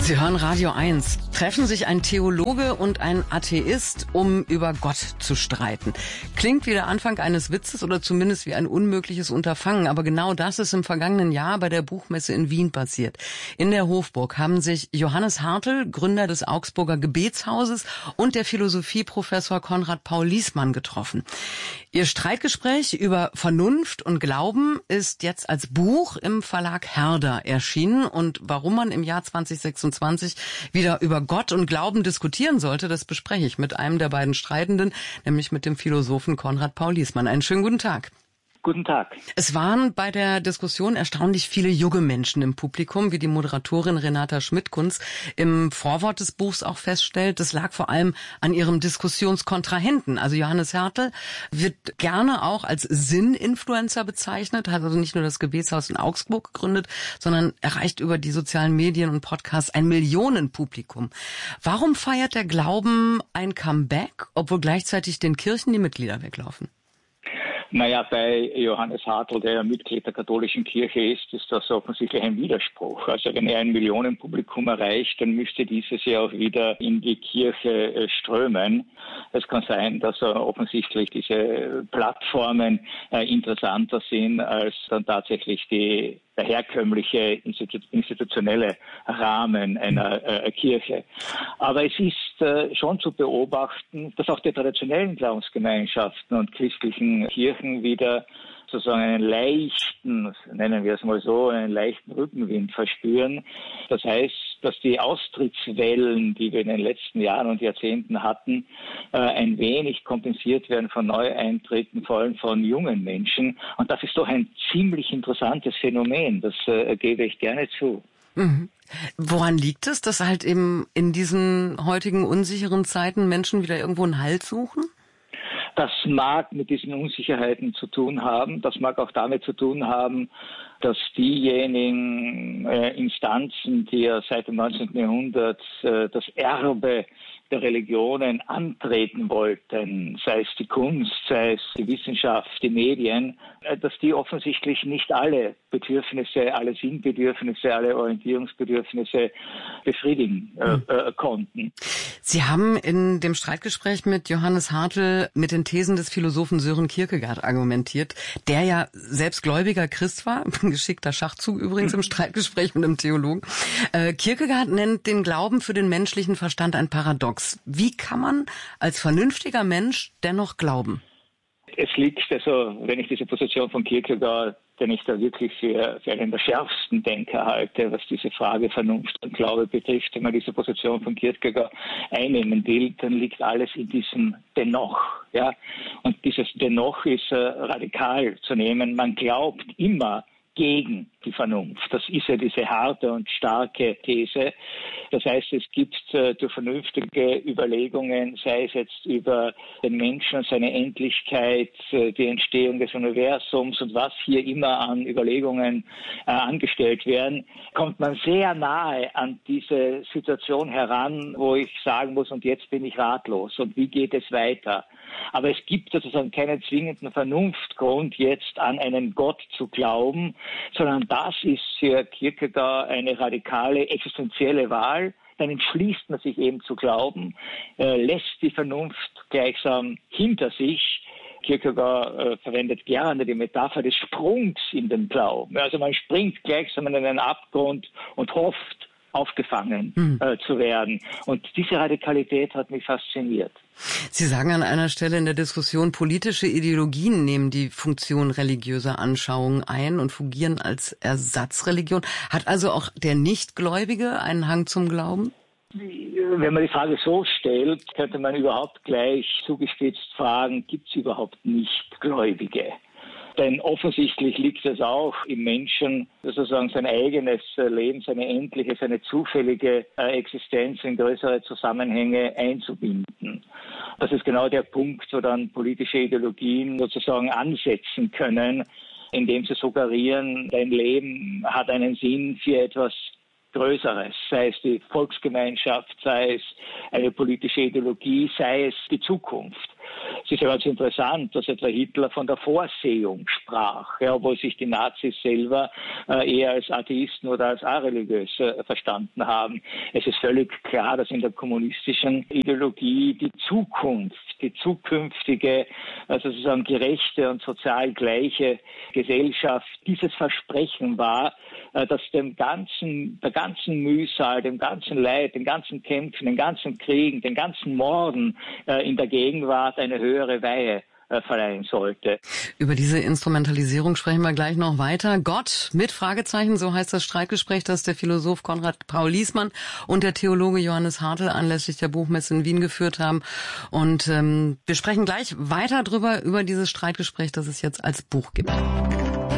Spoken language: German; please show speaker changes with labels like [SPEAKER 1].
[SPEAKER 1] Sie hören Radio 1. Treffen sich ein Theologe und ein Atheist, um über Gott zu streiten. Klingt wie der Anfang eines Witzes oder zumindest wie ein unmögliches Unterfangen. Aber genau das ist im vergangenen Jahr bei der Buchmesse in Wien passiert. In der Hofburg haben sich Johannes Hartl, Gründer des Augsburger Gebetshauses, und der Philosophieprofessor Konrad Paul Liessmann getroffen. Ihr Streitgespräch über Vernunft und Glauben ist jetzt als Buch im Verlag Herder erschienen. Und warum man im Jahr 2026 wieder über Gott und Glauben diskutieren sollte, das bespreche ich mit einem der beiden Streitenden, nämlich mit dem Philosophen Konrad Paul Liessmann. Einen schönen guten Tag.
[SPEAKER 2] Guten Tag.
[SPEAKER 1] Es waren bei der Diskussion erstaunlich viele junge Menschen im Publikum, wie die Moderatorin Renata Schmidt-Kunz im Vorwort des Buchs auch feststellt. Das lag vor allem an ihrem Diskussionskontrahenten. Also Johannes Hartl wird gerne auch als Sinn-Influencer bezeichnet, hat also nicht nur das Gebetshaus in Augsburg gegründet, sondern erreicht über die sozialen Medien und Podcasts ein Millionenpublikum. Warum feiert der Glauben ein Comeback, obwohl gleichzeitig den Kirchen die Mitglieder weglaufen?
[SPEAKER 2] Naja, bei Johannes Hartl, der ja Mitglied der katholischen Kirche ist das offensichtlich ein Widerspruch. Also wenn er ein Millionenpublikum erreicht, dann müsste dieses ja auch wieder in die Kirche strömen. Es kann sein, dass offensichtlich diese Plattformen interessanter sind als dann tatsächlich der herkömmliche institutionelle Rahmen einer Kirche. Aber es ist schon zu beobachten, dass auch die traditionellen Glaubensgemeinschaften und christlichen Kirchen wieder sozusagen einen leichten, nennen wir es mal so, einen leichten Rückenwind verspüren. Das heißt, dass die Austrittswellen, die wir in den letzten Jahren und Jahrzehnten hatten, ein wenig kompensiert werden von Neueintritten, vor allem von jungen Menschen. Und das ist doch ein ziemlich interessantes Phänomen. Das gebe ich gerne zu.
[SPEAKER 1] Mhm. Woran liegt es, dass halt eben in diesen heutigen unsicheren Zeiten Menschen wieder irgendwo einen Halt suchen?
[SPEAKER 2] Das mag mit diesen Unsicherheiten zu tun haben. Das mag auch damit zu tun haben, dass diejenigen Instanzen, die ja seit dem 19. Jahrhundert das Erbe der Religionen antreten wollten, sei es die Kunst, sei es die Wissenschaft, die Medien, dass die offensichtlich nicht alle Bedürfnisse, alle Sinnbedürfnisse, alle Orientierungsbedürfnisse befriedigen konnten.
[SPEAKER 1] Sie haben in dem Streitgespräch mit Johannes Hartl mit den Thesen des Philosophen Sören Kierkegaard argumentiert, der ja selbst gläubiger Christ war, ein geschickter Schachzug übrigens im Streitgespräch mit einem Theologen. Kierkegaard nennt den Glauben für den menschlichen Verstand ein Paradox. Wie kann man als vernünftiger Mensch dennoch glauben?
[SPEAKER 2] Es liegt, also wenn ich diese Position von Kierkegaard, den ich da wirklich für einen der schärfsten Denker halte, was diese Frage Vernunft und Glaube betrifft, wenn man diese Position von Kierkegaard einnehmen will, dann liegt alles in diesem Dennoch. Ja? Und dieses Dennoch ist radikal zu nehmen. Man glaubt immer gegen die Vernunft. Das ist ja diese harte und starke These. Das heißt, es gibt durch vernünftige Überlegungen, sei es jetzt über den Menschen und seine Endlichkeit, die Entstehung des Universums und was hier immer an Überlegungen angestellt werden, kommt man sehr nahe an diese Situation heran, wo ich sagen muss, und jetzt bin ich ratlos und wie geht es weiter? Aber es gibt sozusagen keinen zwingenden Vernunftgrund, jetzt an einen Gott zu glauben, sondern das ist für Kierkegaard eine radikale existenzielle Wahl. Dann entschließt man sich eben zu glauben, lässt die Vernunft gleichsam hinter sich. Kierkegaard verwendet gerne die Metapher des Sprungs in den Glauben. Also man springt gleichsam in einen Abgrund und hofft, aufgefangen zu werden. Und diese Radikalität hat mich fasziniert.
[SPEAKER 1] Sie sagen an einer Stelle in der Diskussion, politische Ideologien nehmen die Funktion religiöser Anschauungen ein und fungieren als Ersatzreligion. Hat also auch der Nichtgläubige einen Hang zum Glauben?
[SPEAKER 2] Wenn man die Frage so stellt, könnte man überhaupt gleich zugespitzt fragen, gibt es überhaupt Nichtgläubige? Denn offensichtlich liegt es auch im Menschen, sozusagen sein eigenes Leben, seine endliche, seine zufällige Existenz in größere Zusammenhänge einzubinden. Das ist genau der Punkt, wo dann politische Ideologien sozusagen ansetzen können, indem sie suggerieren, dein Leben hat einen Sinn für etwas Größeres, sei es die Volksgemeinschaft, sei es eine politische Ideologie, sei es die Zukunft. Es ist ja ganz interessant, dass etwa Hitler von der Vorsehung sprach, ja, obwohl sich die Nazis selber eher als Atheisten oder als areligiös verstanden haben. Es ist völlig klar, dass in der kommunistischen Ideologie die Zukunft, die zukünftige, sozusagen gerechte und sozial gleiche Gesellschaft dieses Versprechen war, dass der ganzen Mühsal, dem ganzen Leid, den ganzen Kämpfen, den ganzen Kriegen, den ganzen Morden in der Gegenwart eine höhere Weihe verleihen sollte.
[SPEAKER 1] Über diese Instrumentalisierung sprechen wir gleich noch weiter. Gott mit Fragezeichen, so heißt das Streitgespräch, das der Philosoph Konrad Paul Liessmann und der Theologe Johannes Hartl anlässlich der Buchmesse in Wien geführt haben. Und wir sprechen gleich weiter über dieses Streitgespräch, das es jetzt als Buch gibt.